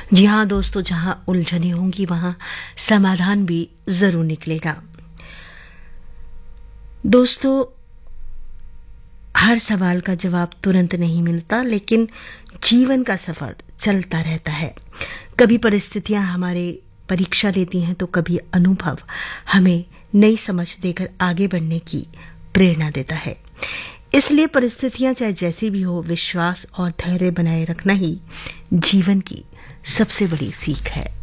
जी हाँ दोस्तों, जहाँ उलझने होंगी वहाँ समाधान भी ज़रूर निकलेगा। दोस्तों, हर सवाल का जवाब तुरंत नहीं मिलता, लेकिन जीवन का सफ़र चलता रहता है। कभी परिस्थितियाँ हमारे परीक्षा लेती हैं तो कभी अनुभव हमें नई समझ देकर आगे बढ़ने की प्रेरणा देता है। इसलिए परिस्थितियाँ चाहे जैसी भी हो, विश्वास और धैर्य बनाए रखना ही जीवन की सबसे बड़ी सीख है।